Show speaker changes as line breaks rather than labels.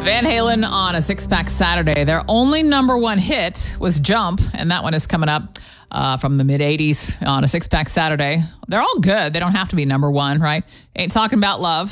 Van Halen on a Six-Pack Saturday. Their only number one hit was Jump, and that one is coming up from the mid-'80s on a Six-Pack Saturday. They're all good. They don't have to be number one, right? Ain't Talking About Love